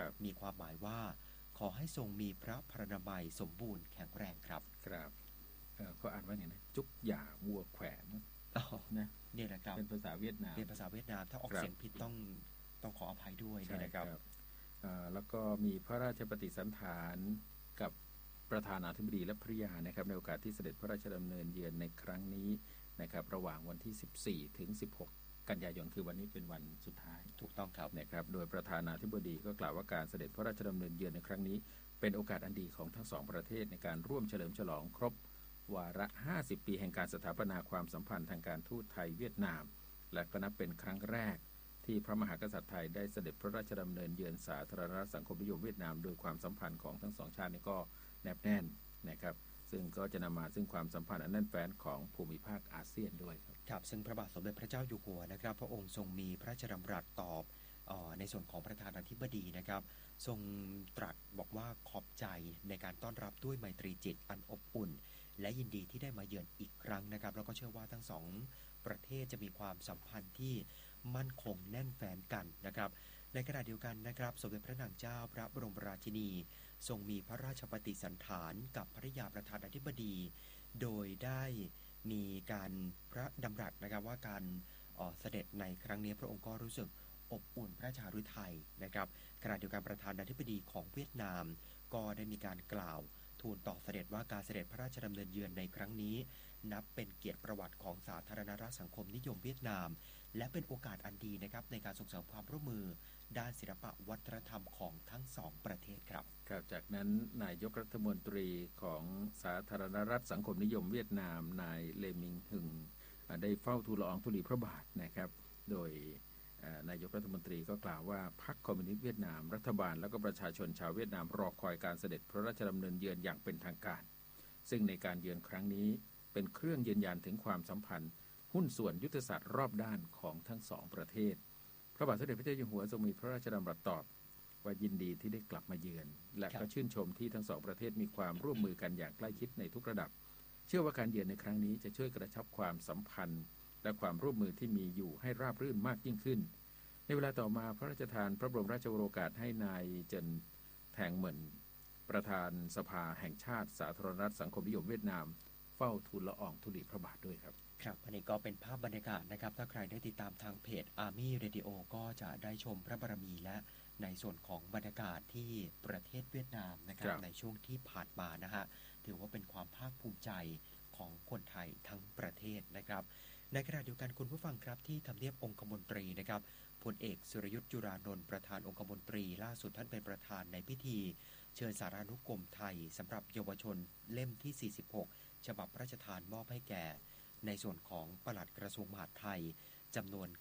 มีความหมายว่าขอให้ทรงมีพระพรรณนามัยสมบูรณ์แข็งแรงครับก็อ่านว่าไงนะจุกหย่าวัวแขวนนะเนี่ยนะครับเป็นภาษาเวียดนามถ้าออกเสียงผิดต้องขออภัยด้วยนะครับแล้วก็มีพระราชปฏิสันถานกับประธานาธิบดีและภริยานะครับในโอกาสที่เสด็จพระราชดำเนินเยือนในครั้งนี้นะครับระหว่างวันที่14ถึง16กันยายนคือวันนี้เป็นวันสุดท้ายถูกต้องครับนะครับโดยประธานาธิบดีก็กล่าวว่าการเสด็จพระราชดำเนินเยือนในครั้งนี้เป็นโอกาสอันดีของทั้งสองประเทศในการร่วมเฉลิมฉลองครบวาระ50ปีแห่งการสถาปนาความสัมพันธ์ทางการทูตไทยเวียดนามและก็นับเป็นครั้งแรกที่พระมหากษัตริย์ไทยได้เสด็จพระราชดำเนินเยือนสาธารณรัฐสังคมนิยมเวียดนามโดยความสัมพันธ์ของทั้งสองชาตินี้ก็แนบแน่นนะครับซึ่งก็จะนำมาซึ่งความสัมพันธ์อันแน่นแฟ้นของภูมิภาคอาเซียนด้วยครับซึ่งพระบาทสมเด็จพระเจ้าอยู่หัวนะครับพระองค์ทรงมีพระราชดำรัสตอบในส่วนของประธานาธิบดีนะครับทรงตรัสบอกว่าขอบใจในการต้อนรับด้วยไมตรีจิตอันอบอุ่นและยินดีที่ได้มาเยือนอีกครั้งนะครับแล้วก็เชื่อว่าทั้งสองประเทศจะมีความสัมพันธ์ที่มั่นคงแน่นแฟ้นกันนะครับในขณะเดียวกันนะครับสมเด็จพระนางเจ้าพระบรมราชินีทรงมีพระราชปฏิสันถานกับภริยาประธานาธิบดีโดยได้มีการพระดำรัสนะครับว่าการเสด็จในครั้งนี้พระองค์ก็รู้สึกอบอุ่นพระราชฤทัยนะครับขณะเดียวกันประธานาธิบดีของเวียดนามก็ได้มีการกล่าวทูลต่อเสด็จว่าการเสด็จพระราชดำเนินเยือนในครั้งนี้นับเป็นเกียรติประวัติของสาธารณรัฐสังคมนิยมเวียดนามและเป็นโอกาสอันดีนะครับในการส่งเสริมความร่วมมือด้านศิลปะวัฒนธรรมของทั้งสองประเทศครับจากนั้นนายกรัฐมนตรีของสาธารณรัฐสังคมนิยมเวียดนามนายเลมิงหึงได้เฝ้าทูลละอองธุลีพระบาทนะครับโดยนายกรัฐมนตรีก็กล่าวว่าพรรคคอมมิวนิสต์เวียดนามรัฐบาลและก็ประชาชนชาวเวียดนามรอคอยการเสด็จพระราชดำเนินเยือนอย่างเป็นทางการซึ่งในการเยือนครั้งนี้เป็นเครื่องยืนยันถึงความสัมพันธ์หุ้นส่วนยุทธศาสตร์รอบด้านของทั้งสองประเทศพระบาทสมเด็จพระเจ้าอยู่หัวทรงมีพระราชดำรัสตอบว่ายินดีที่ได้กลับมาเยือนและก็ชื่นชมที่ทั้งสองประเทศมีความร่วมมือกันอย่างใกล้ชิดในทุกระดับเชื่อว่าการเยือนในครั้งนี้จะช่วยกระชับความสัมพันธ์และความร่วมมือที่มีอยู่ให้ราบรื่นมากยิ่งขึ้นในเวลาต่อมาพระราชทานพระบรมราชโองการให้นายเจินแทงเหมินประธานสภาแห่งชาติสาธารณรัฐสังคมนิยมเวียดนามเฝ้าทูลละอองธุลีพระบาทด้วยครับอันนี้ก็เป็นภาพบรรยากาศนะครับถ้าใครได้ติดตามทางเพจ Army Radio ก็จะได้ชมพระบารมีและในส่วนของบรรยากาศที่ประเทศเวียดนามนะครับในช่วงที่ผ่านมานะฮะถือว่าเป็นความภาคภูมิใจของคนไทยทั้งประเทศนะครับในขณะเดียวกันคุณผู้ฟังครับที่ทำเนียบองคมนตรีนะครับพลเอกสุรยุทธจุรานนท์ประธานองคมนตรีล่าสุดท่านเป็นประธานในพิธีเชิญสารานุกรมไทยสำหรับเยาวชนเล่มที่46ฉบับพระราชทานมอบให้แก่ในส่วนของปลัดกระทรวงมหาดไทยจำนวน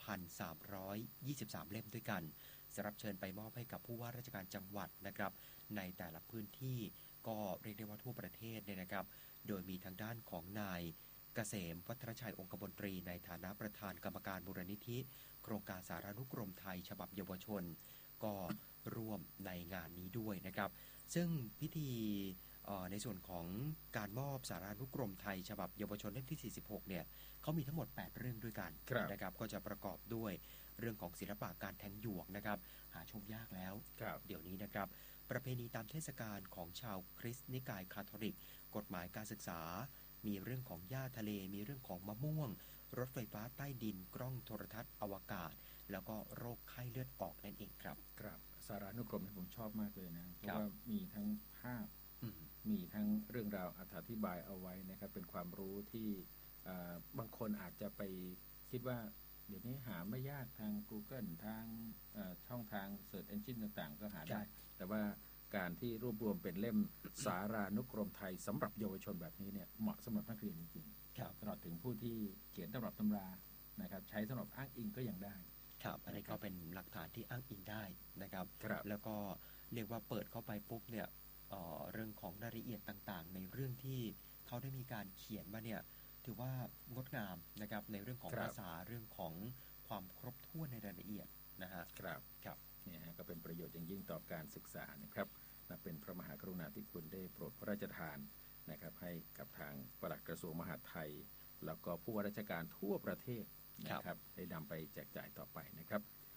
9,323 เล่มด้วยกันสำหรับเชิญไปมอบให้กับผู้ว่าราชการจังหวัดนะครับในแต่ละพื้นที่ก็เรียกได้ว่าทั่วประเทศเนี่ยนะครับโดยมีทางด้านของนายเกษมวัฒรชัยองคมนตรีในฐานะประธานกรรมการมูลนิธิโครงการสารานุกรมไทยฉบับเยาวชนก็ร่วมในงานนี้ด้วยนะครับซึ่งพิธีในส่วนของการมอบสารานุกรมไทยฉบับเยาวชนเล่มที่46เนี่ยเขามีทั้งหมด8เรื่องด้วยกันนะครับก็จะประกอบด้วยเรื่องของศิลปะการแทงหยวกนะครับหาชมยากแล้วเดี๋ยวนี้นะครับประเพณีตามเทศกาลของชาวคริสต์นิกายคาทอลิกกฎหมายการศึกษามีเรื่องของหญ้าทะเลมีเรื่องของมะม่วงรถไฟฟ้าใต้ดินกล้องโทรทัศน์อวกาศแล้วก็โรคไข้เลือดออกนั่นเองครับสารานุกรมผมชอบมากเลยนะเพราะว่ามีทั้งภาพมีทั้งเรื่องราวอธิบายเอาไว้นะครับเป็นความรู้ที่บางคนอาจจะไปคิดว่าเดี๋ยวนี้หาไม่ยากทาง Google ทางช่องทาง Search Engine ต่างๆก็หาได้แต่ว่าการที่รวบรวมเป็นเล่มสารานุกรมไทยสำหรับเยาวชนแบบนี้เนี่ยเหมาะสำหรับนักเรียนจริงๆตลอดถึงผู้ที่เขียนตำรับตำรานะครับใช้สำหรับอ้างอิงก็ยังได้ครับอันนี้ก็เป็นหลักฐานที่อ้างอิงได้นะครับแล้วก็เรียกว่าเปิดเข้าไปปุ๊บเนี่ยเรื่องของรายละเอียดต่างๆในเรื่องที่เขาได้มีการเขียนมาเนี่ยถือว่างดงามนะครับในเรื่องของภาษาเรื่องของความครบถ้วนในรายละเอียดนะฮะครับเนี่ยก็เป็นประโยชน์อย่างยิ่งต่อการศึกษานะครับและเป็นพระมหากรุณาธิคุณได้โปรดพระราชทานนะครับให้กับทางปลัดกระทรวงมหาดไทยแล้วก็ผู้ว่าราชการทั่วประเทศนะครับได้นำไปแจกจ่ายต่อไปนะครับ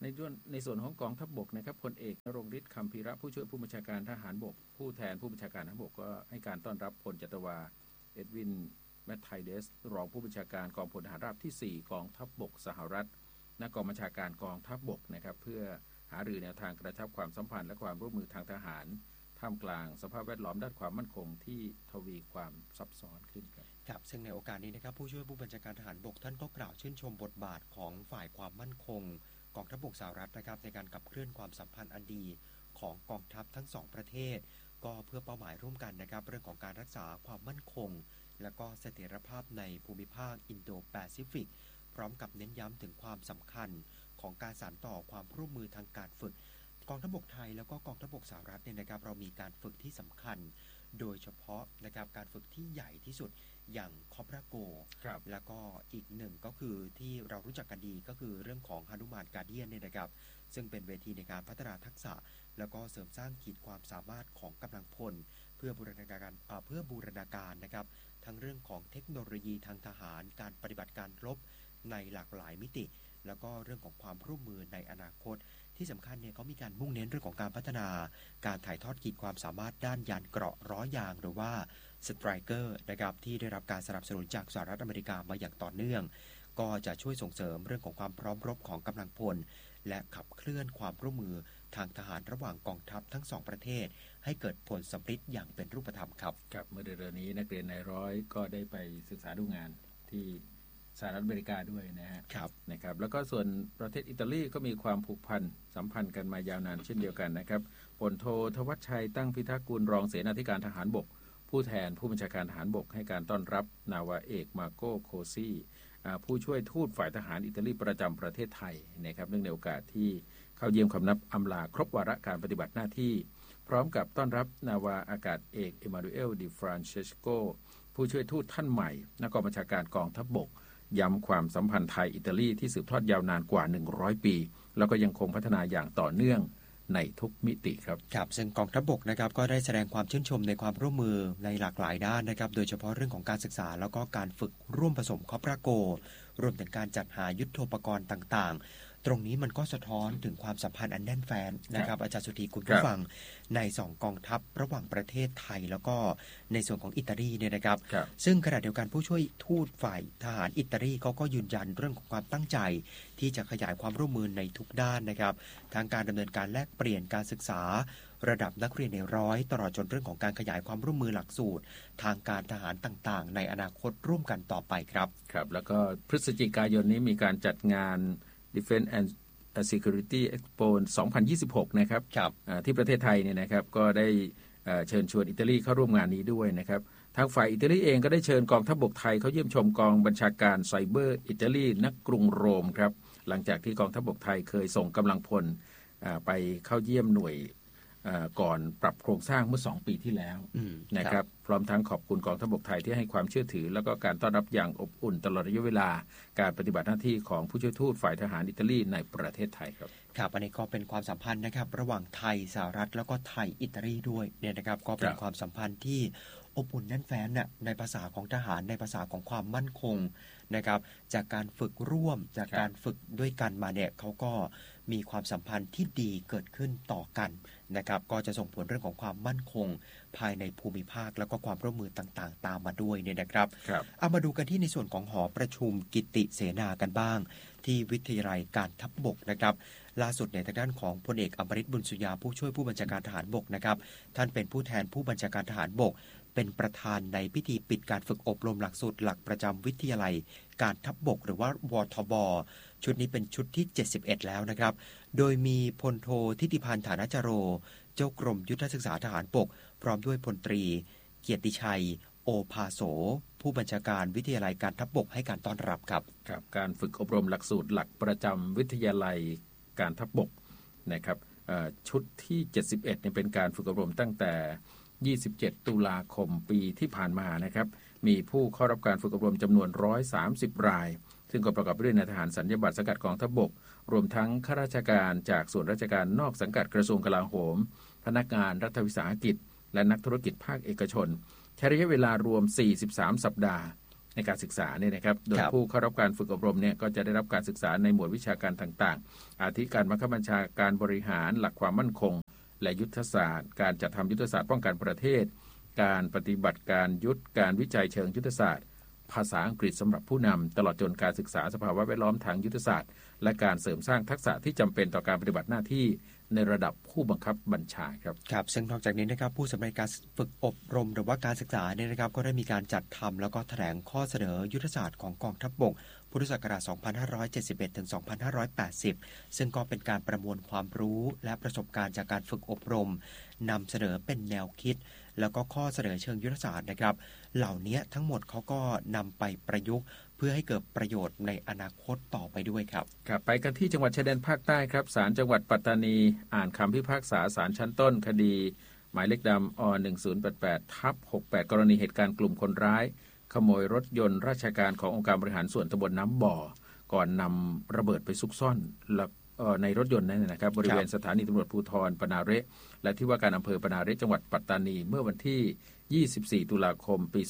ในส่วนของกองทัพบกนะครับพลเอกณรงค์ฤทธิ์ คัมภีระผู้ช่วยผู้บัญชาการทหารบกผู้แทนผู้บัญชาการทหารบกก็ให้การต้อนรับพลจัตวาเอ็ดวินแมทไทเดสรองผู้บัญชาการกองพลทหารราบที่4กองทัพบกสหรัฐณกองบัญชาการกองทัพบกนะครับเพื่อหารือแนวทางกระชับความสัมพันธ์และความร่วมมือทางทหารท่ามกลางสภาพแวดล้อมด้านความมั่นคงที่ทวีความซับซ้อนขึ้นครับซึ่งในโอกาสนี้นะครับผู้ช่วยผู้บัญชาการทหารบกท่านก็กล่าวชื่นชมบทบาทของฝ่ายความมั่นคงกองทัพบกสหรัฐนะครับในการขับเคลื่อนความสัมพันธ์อันดีของกองทัพทั้ง2ประเทศก็เพื่อเป้าหมายร่วมกันนะครับเรื่องของการรักษาความมั่นคงและก็เสถียรภาพในภูมิภาคอินโดแปซิฟิกพร้อมกับเน้นย้ำถึงความสำคัญของการสานต่อความร่วมมือทางการฝึกกองทัพบกไทยแล้วก็กองทัพบกสหรัฐเนี่ยนะครับเรามีการฝึกที่สำคัญโดยเฉพาะนะครับการฝึกที่ใหญ่ที่สุดอย่างคอปราโกแล้วก็อีกหนึ่งก็คือที่เรารู้จักกันดีก็คือเรื่องของหนุมานการ์เดียนเนี่ยนะครับซึ่งเป็นเวทีในการพัฒนาทักษะแล้วก็เสริมสร้างขีดความสามารถของกำลังพลเพื่อบูรณาการนะครับทั้งเรื่องของเทคโนโลยีทางทหารการปฏิบัติการรบในหลากหลายมิติแล้วก็เรื่องของความร่วมมือในอนาคตที่สำคัญเนี่ยเขามีการมุ่งเน้นเรื่องของการพัฒนาการถ่ายทอดขีดความสามารถด้านยานเกราะล้อยางหรือว่าสไตรเกอร์นะครับที่ได้รับการสนับสนุนจากสหรัฐอเมริกามาอย่างต่อเนื่องก็จะช่วยส่งเสริมเรื่องของความพร้อมรบของกำลังพลและขับเคลื่อนความร่วมมือทางทหารระหว่างกองทัพทั้ง2ประเทศให้เกิดผลสำเร็จอย่างเป็นรูปธรรมครับเมื่อเดือนนี้นักเรียนนายร้อยก็ได้ไปศึกษาดูงานที่สหรัฐอเมริกาด้วยนะครับแล้วก็ส่วนประเทศอิตาลีก็มีความผูกพันสัมพันธ์กันมายาวนานเช่นเดียวกันนะครับพลโททวัชชัยตั้งพิทักษ์กุลรองเสนาธิการทหารบกผู้แทนผู้บัญชาการทหารบกให้การต้อนรับนาวาเอกมาโกโคซีผู้ช่วยทูตฝ่ายทหารอิตาลีประจำประเทศไทยนะครับเนื่องในโอกาสที่เข้าเยี่ยมคำนับอำลาครบวาระการปฏิบัติหน้าที่พร้อมกับต้อนรับนาวาอากาศเอกเอมานูเอลดิฟรานเชสโกผู้ช่วยทูตท่านใหม่ณกองบัญชาการกองทัพบกย้ำความสัมพันธ์ไทยอิตาลีที่สืบทอดยาวนานกว่า100ปีแล้วก็ยังคงพัฒนาอย่างต่อเนื่องในทุกมิติครับซึ่งกองทัพบกนะครับก็ได้แสดงความชื่นชมในความร่วมมือในหลากหลายด้านนะครับโดยเฉพาะเรื่องของการศึกษาแล้วก็การฝึกร่วมผสมคอปราโกรวมถึงการจัดหายุทโธปกรณ์ต่างๆตรงนี้มันก็สะท้อนถึงความสัมพันธ์อันแน่นแฟ้นนะครับอาจารย์สุธีคุณผู้ฟังใน2กองทัพระหว่างประเทศไทยแล้วก็ในส่วนของอิตาลีเนี่ยนะครับซึ่งขณะเดียวกันผู้ช่วยทูตฝ่ายทหารอิตาลีเขาก็ยืนยันเรื่องของความตั้งใจที่จะขยายความร่วมมือในทุกด้านนะครับทั้งการดำเนินการแลกเปลี่ยนการศึกษาระดับนักเรียนในร้อยตลอดจนเรื่องของการขยายความร่วมมือหลักสูตรทางการทหารต่างๆในอนาคตร่วมกันต่อไปครับแล้วก็พฤศจิกายนนี้มีการจัดงาน Defense and Security Expo 2026 นะครับที่ประเทศไทยเนี่ยนะครับก็ได้เชิญชวนอิตาลีเข้าร่วมงานนี้ด้วยนะครับทางฝ่ายอิตาลีเองก็ได้เชิญกองทัพบกไทยเข้าเยี่ยมชมกองบัญชาการไซเบอร์อิตาลีณกรุงโรมครับหลังจากที่กองทัพบกไทยเคยส่งกำลังพลไปเข้าเยี่ยมหน่วยก่อนปรับโครงสร้างเมื่อ2ปีที่แล้วนะครับพร้อมทั้งขอบคุณกองทัพบกไทยที่ให้ความเชื่อถือแล้วก็การต้อนรับอย่างอบอุ่นตลอดระยะเวลาการปฏิบัติหน้าที่ของผู้ช่วยทูตฝ่ายทหารอิตาลีในประเทศไทยครับอันนี้ก็เป็นความสัมพันธ์นะครับระหว่างไทยสหรัฐแล้วก็ไทยอิตาลีด้วยเนี่ยนะครับก็เป็นความสัมพันธ์ที่อบอุ่นแน่นแฟ้นในภาษาของทหารในภาษาของความมั่นคงนะครับจากการฝึกร่วมจากการฝึกด้วยกันมาเนี่ยเขาก็มีความสัมพันธ์ที่ดีเกิดขึ้นต่อกันนะครับก็จะส่งผลเรื่องของความมั่นคงภายในภูมิภาคแล้วก็ความร่วมมือต่างๆตามมาด้วยเนี่ยนะครับเอามาดูกันที่ในส่วนของหอประชุมกิติเสนากันบ้างที่วิทยาลัยการทัพบกนะครับล่าสุดในทางด้านของพลเอกอมฤตบุญสุยาผู้ช่วยผู้บัญชาการทหารบกนะครับท่านเป็นผู้แทนผู้บัญชาการทหารบกเป็นประธานในพิธีปิดการฝึกอบรมหลักสูตรหลักประจำวิทยาลัยการทัพบกหรือว่าวทบ.ชุดนี้เป็นชุดที่71แล้วนะครับโดยมีพลโททิติพันธ์ฐานจโรเจ้ากรมยุทธศึกษาทหารบกพร้อมด้วยพลตรีเกียรติชัยโอภาโสผู้บัญชาการวิทยาลัยการทัพบกให้การต้อนรับครับการฝึกอบรมหลักสูตรหลักประจำวิทยาลัยการทัพบกนะครับชุดที่71เนี่ยเป็นการฝึกอบรมตั้งแต่27ตุลาคมปีที่ผ่านมานะครับมีผู้เข้ารับการฝึกอบรมจำนวน130รายซึ่งก็ประกอบไปด้วยนายทหารสัญญาบัตรสังกัดกองทัพบกรวมทั้งข้าราชการจากส่วนราชการนอกสังกัดกระทรวงกลาโหมพนักงานรัฐวิสาหกิจและนักธุรกิจภาคเอกชนใช้ระยะเวลารวม43สัปดาห์ในการศึกษาเนี่ยนะครับโดยผู้เข้ารับการฝึกอบรมเนี่ยก็จะได้รับการศึกษาในหมวดวิชาการต่างๆอาทิการบังคับบัญชาการบริหารหลักความมั่นคงและยุทธศาสตร์การจัดทำยุทธศาสตร์ป้องกันประเทศการปฏิบัติการยุทธการวิจัยเชิงยุทธศาสตร์ภาษาอังกฤษสำหรับผู้นำตลอดจนการศึกษาสภาวะแวดล้อมทางยุทธศาสตร์และการเสริมสร้างทักษะที่จำเป็นต่อการปฏิบัติหน้าที่ในระดับผู้บังคับบัญชาครับครับซึ่งนอกจากนี้นะครับผู้สำเร็จการฝึกอบรมหรือว่าการศึกษาเนี่ยนะครับก็ได้มีการจัดทำแล้วก็แถลงข้อเสนอยุทธศาสตร์ของกองทัพบกพุทธศักราช 2571 ถึง 2580 ซึ่งก็เป็นการประมวลความรู้และประสบการณ์จากการฝึกอบรมนำเสนอเป็นแนวคิดแล้วก็ข้อเสนอเชิงยุทธศาสตร์นะครับเหล่านี้ทั้งหมดเขาก็นำไปประยุกต์เพื่อให้เกิดประโยชน์ในอนาคตต่อไปด้วยครับครับไปกันที่จังหวัดชายแดนภาคใต้ครับศาลจังหวัดปัตตานีอ่านคำพิพากษาศาลชั้นต้นคดีหมายเลขดำอ 1088/68 กรณีเหตุการณ์กลุ่มคนร้ายขโมยรถยนต์ราชการขององค์การบริหารส่วนตำบลน้ำบ่อก่อนนำระเบิดไปซุกซ่อนในรถยนต์นั้นนะครับบริเวณสถานีตำรวจภูธรปนาเระและที่ว่าการอำเภอปนาเระจังหวัดปัตตานีเมื่อวันที่ 24 ตุลาคม ปี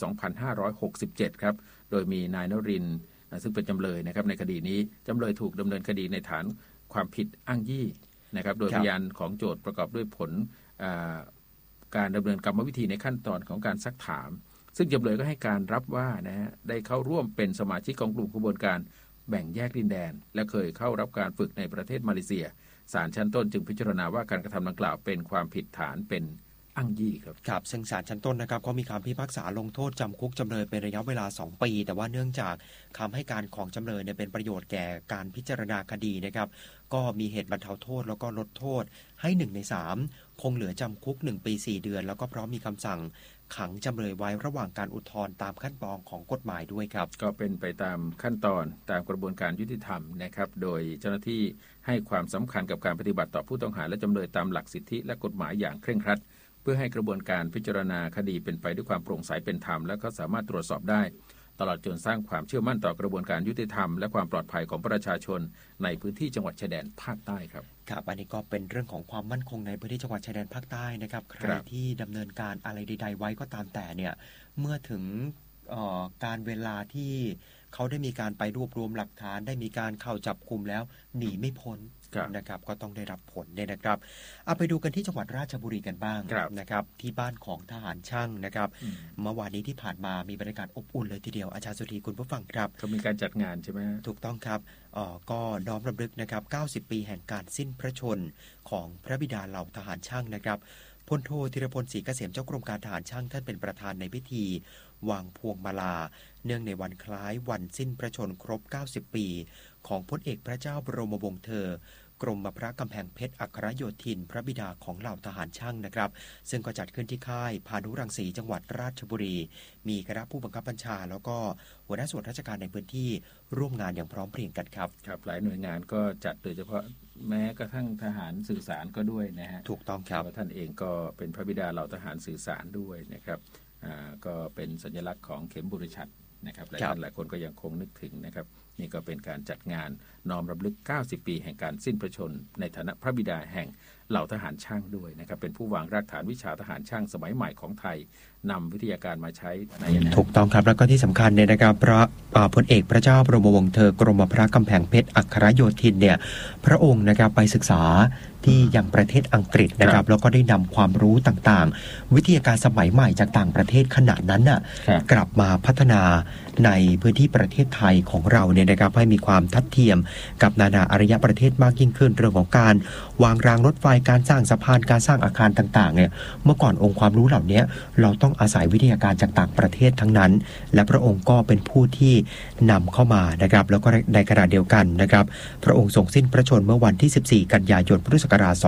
2567 ครับโดยมีนายนรินทร์ซึ่งเป็นจำเลยนะครับในคดีนี้จำเลยถูกดำเนินคดีในฐานความผิดอ้างยี่นะครับโดยพยานของโจทก์ประกอบด้วยผลการดำเนินกรรมวิธีในขั้นตอนของการซักถามซึ่งจำเลยก็ให้การรับว่านะฮะได้เข้าร่วมเป็นสมาชิกของกลุ่มขบวนการแบ่งแยกดินแดนและเคยเข้ารับการฝึกในประเทศมาเลเซียศาลชั้นต้นจึงพิจารณาว่าการกระทำดังกล่าวเป็นความผิดฐานเป็นอ้างยี่ครับครับซึ่งศาลชั้นต้นนะครับก็มีคำพิพากษาลงโทษจำคุกจำเลยเป็นระยะเวลา2 ปีแต่ว่าเนื่องจากคำให้การของจำเลยเนี่ยเป็นประโยชน์แก่การพิจารณาคดีนะครับก็มีเหตุบรรเทาโทษแล้วก็ลดโทษให้1 ใน 3คงเหลือจำคุก1 ปี 4 เดือนแล้วก็พร้อมมีคำสั่งขังจำเลยไว้ระหว่างการอุทธรณ์ตามขั้นตอนของกฎหมายด้วยครับก็เป็นไปตามขั้นตอนตามกระบวนการยุติธรรมนะครับโดยเจ้าหน้าที่ให้ความสำคัญกับการปฏิบัติต่อผู้ต้องหาและจำเลยตามหลักสิทธิและกฎหมายอย่างเคร่งครัดเพื่อให้กระบวนการพิจารณาคดีเป็นไปด้วยความโปร่งใสเป็นธรรมและก็สามารถตรวจสอบได้ตลอดจนสร้างความเชื่อมั่นต่อกระบวนการยุติธรรมและความปลอดภัยของประชาชนในพื้นที่จังหวัดชายแดนภาคใต้ครับครับอันนี้ก็เป็นเรื่องของความมั่นคงในพื้นที่จังหวัดชายแดนภาคใต้นะครับใครที่ดำเนินการอะไรใดๆไว้ก็ตามแต่เนี่ยเมื่อถึงการเวลาที่เขาได้มีการไปรวบรวมหลักฐานได้มีการเข้าจับกุมแล้วหนีไม่พ้นนะครับก็ต้องได้รับผลเนี่ยนะครับเอาไปดูกันที่จังหวัดราชบุรีกันบ้างนะครับที่บ้านของทหารช่างนะครับเมื่อวานนี้ที่ผ่านมามีบรรยากาศอบอุ่นเลยทีเดียวอาจารย์สุธีคุณผู้ฟังครับก็มีการจัดงานใช่ไหมถูกต้องครับก็น้อมรำลึกนะครับ90 ปีแห่งการสิ้นพระชนของพระบิดาเหล่าทหารช่างนะครับพลโทธีรพลศรีเกษมเจ้ากรมการทหารช่างท่านเป็นประธานในพิธีวางพวงมาลาเนื่องในวันคล้ายวันสิ้นพระชนครบ90 ปีของพลเอกพระเจ้าบรมวงศ์เธอกรมพระกำแพงเพชรอัครโยธินพระบิดาของเหล่าทหารช่างนะครับซึ่งก็จัดขึ้นที่ค่ายพานุรังสีจังหวัดราชบุรีมีคณะผู้บังคับบัญชาแล้วก็หัวหน้าส่วนราชการในพื้นที่ร่วมงานอย่างพร้อมเพรียงกันครับครับหลายหน่วยงานก็จัดโดยเฉพาะแม้กระทั่งทหารสื่อสารก็ด้วยนะฮะถูกต้องครับท่านเองก็เป็นพระบิดาเหล่าทหารสื่อสารด้วยนะครับก็เป็นสัญลักษณ์ของเข็มบุรชัดนะครับหลายท่านหลายคนก็ยังคงนึกถึงนะครับนี่ก็เป็นการจัดงานน้อมรำลึก90 ปีแห่งการสิ้นพระชนในฐานะพระบิดาแห่งเหล่าทหารช่างด้วยนะครับเป็นผู้วางรากฐานวิชาทหารช่างสมัยใหม่ของไทยนำวิทยาการมาใช้ในถูกต้องครับแล้วก็ที่สำคัญเนี่ยนะครับพระพลเอกพระเจ้าบรมวงศ์เธอกรมพระกำแพงเพชรอัครโยธินเนี่ยพระองค์นะครับไปศึกษาที่ยังประเทศอังกฤษนะครับแล้วก็ได้นำความรู้ต่างๆวิทยาการสมัยใหม่จากต่างประเทศขณะนั้นน่ะกลับมาพัฒนาในพื้นที่ประเทศไทยของเราเนี่ยนะครับให้มีความทัดเทียมกับนานาอารยประเทศมากยิ่งขึ้นเรื่องของการวางรางรถไฟการสร้างสะพานการสร้างอาคารต่างๆเนี่ยเมื่อก่อนองค์ความรู้เหล่านี้เราต้องอาศัยวิทยาการจากต่างประเทศทั้งนั้นและพระองค์ก็เป็นผู้ที่นำเข้ามานะครับแล้วก็ในขณะเดียวกันนะครับพระองค์ทรงสิ้นพระชนม์เมื่อวันที่14 กันยายนพุทธศักราช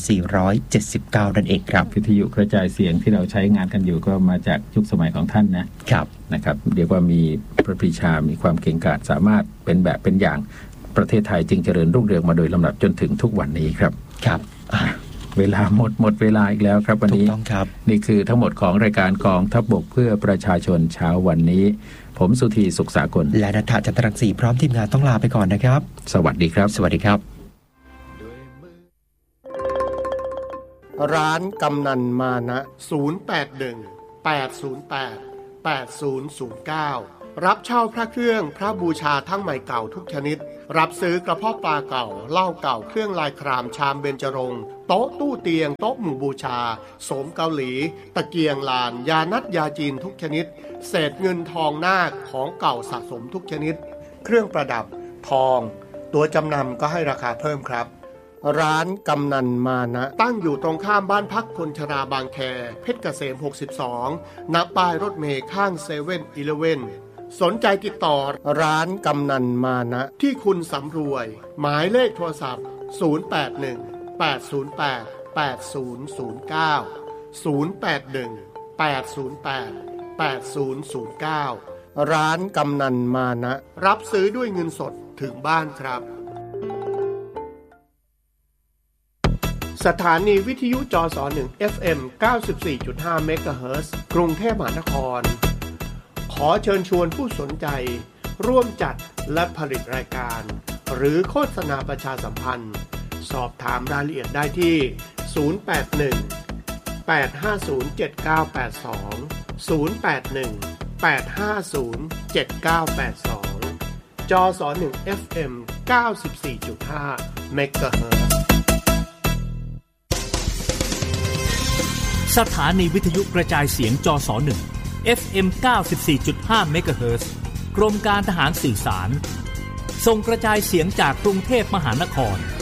2479 นั่นเองครับวิทยุกระจายเสียงที่เราใช้งานกันอยู่ก็มาจากยุคสมัยของท่านนะครับเรียกว่ามีพระปรีชามีความเก่งกาจสามารถเป็นแบบเป็นอย่างประเทศไทยจึงเจริญรุ่งเรืองมาโดยลำดับจนถึงทุกวันนี้ครับครับเวลาหมดเวลาอีกแล้วครับวันนี้นี่คือทั้งหมดของรายการกองทัพบกเพื่อประชาชนเช้าวันนี้ผมสุธีสุขสากลและณัฐจันทรังสีพร้อมทีมงานต้องลาไปก่อนนะครับสวัสดีครับสวัสดีครับร้านกำนันมานะ081 808 8009 รับเช่าพระเครื่องพระบูชาทั้งใหม่เก่าทุกชนิดรับซื้อกระเพาะปลาเก่าเหล้าเก่าเครื่องลายครามชามเบญจรงค์โต๊ะตู้เตียงโต๊ะหมู่บูชาโสมเกาหลีตะเกียงลานยานัดยาจีนทุกชนิดเศษเงินทองนาคของเก่าสะสมทุกชนิดเครื่องประดับทองตัวจำนำก็ให้ราคาเพิ่มครับร้านกำนันมานะตั้งอยู่ตรงข้ามบ้านพักคนชราบางแคเพชรเกษม62ณป้ายรถเมล์ข้าง7-Elevenสนใจติดต่อร้านกำนันมานะที่คุณสำรวยหมายเลขโทรศัพท์0818088089 ร้านกำนันมานะรับซื้อด้วยเงินสดถึงบ้านครับสถานีวิทยุจส1 FM 94.5 เมกะเฮิรตซ์กรุงเทพมหานครขอเชิญชวนผู้สนใจร่วมจัดและผลิตรายการหรือโฆษณาประชาสัมพันธ์สอบถามรายละเอียดได้ที่081-850-7982 081-850-7982 จส1 FM 94.5 เมกะเฮิรตซ์สถานีวิทยุกระจายเสียงจส1 FM 94.5 เมกะเฮิรตซ์กรมการทหารสื่อสารส่งกระจายเสียงจากกรุงเทพมหานคร